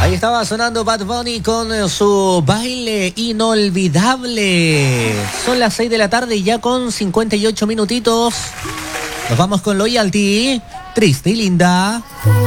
Ahí estaba sonando Bad Bunny con su baile inolvidable. Son las 6 de la tarde y ya con 58 minutitos. Nos vamos con Loyalty, Triste y Linda.